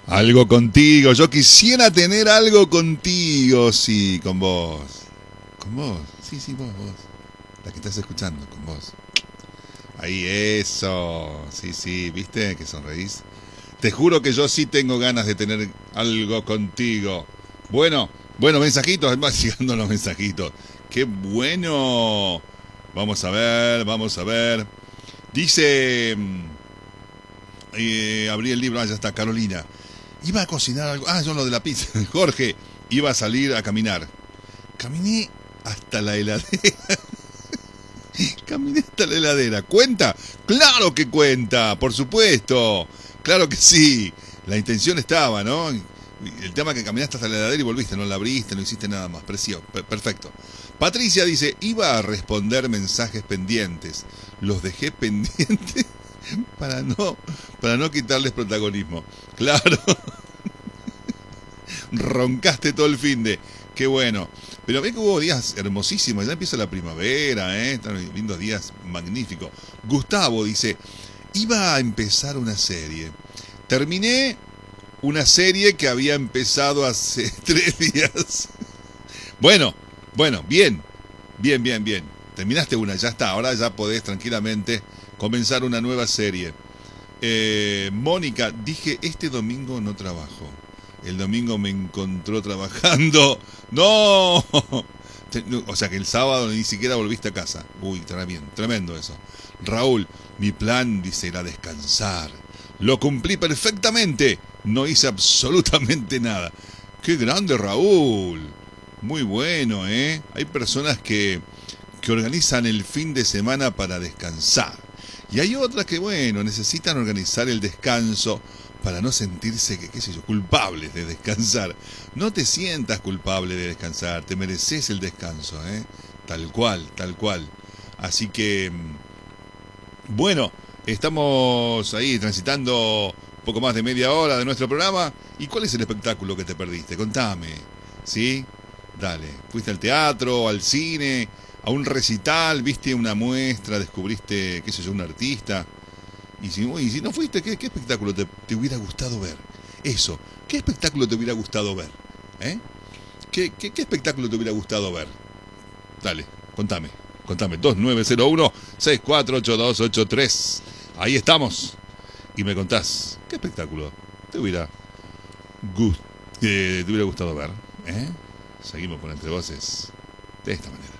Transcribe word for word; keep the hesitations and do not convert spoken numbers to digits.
Algo contigo. Yo quisiera tener algo contigo. Sí, con vos. Con vos. Sí, sí, vos, vos. La que estás escuchando, con vos. Ahí, eso. Sí, sí, ¿viste? Que sonreís. Te juro que yo sí tengo ganas de tener algo contigo. Bueno, bueno, mensajitos. Además, llegando los mensajitos. ¡Qué bueno! Vamos a ver, vamos a ver. Dice... Eh, abrí el libro, ah, ya está, Carolina. Iba a cocinar algo. Ah, yo lo de la pizza. Jorge, iba a salir a caminar. Caminé hasta la heladera. Caminé hasta la heladera. ¿Cuenta? ¡Claro que cuenta! Por supuesto. Claro que sí. La intención estaba, ¿no? El tema es que caminaste hasta la heladera y volviste, no la abriste, no hiciste nada más. Precio, perfecto. Patricia dice, iba a responder mensajes pendientes. Los dejé pendientes para no, para no quitarles protagonismo. Claro. Roncaste todo el fin de. Qué bueno. Pero ve que hubo días hermosísimos. Ya empieza la primavera, ¿eh? Están lindos días magníficos. Gustavo dice, iba a empezar una serie. Terminé una serie que había empezado hace tres días. Bueno, bueno, bien. Bien, bien, bien. Terminaste una, ya está. Ahora ya podés tranquilamente comenzar una nueva serie. Eh, Mónica, dije, este domingo no trabajo. El domingo me encontró trabajando. ¡No! O sea que el sábado ni siquiera volviste a casa. Uy, tremendo, tremendo eso. Raúl, mi plan, dice, era descansar. Lo cumplí perfectamente. No hice absolutamente nada. ¡Qué grande, Raúl! Muy bueno, ¿eh? Hay personas que, que organizan el fin de semana para descansar. Y hay otras que, bueno, necesitan organizar el descanso para no sentirse, que, qué sé yo, culpables de descansar. No te sientas culpable de descansar, te mereces el descanso, ¿eh? Tal cual, tal cual. Así que, bueno, estamos ahí transitando poco más de media hora de nuestro programa. ¿Y cuál es el espectáculo que te perdiste? Contame, ¿sí? Dale, ¿fuiste al teatro, al cine, a un recital, viste una muestra, descubriste, qué sé yo, un artista? Y si, y si no fuiste, ¿qué, qué espectáculo te, te hubiera gustado ver? Eso, ¿qué espectáculo te hubiera gustado ver? ¿Eh? ¿Qué, qué, qué espectáculo te hubiera gustado ver? Dale, contame, contame, dos nueve cero uno, seis cuatro ocho dos ocho tres. Ahí estamos. Y me contás, ¿qué espectáculo te hubiera, gust, eh, te hubiera gustado ver? ¿Eh? Seguimos por Entre Voces de esta manera.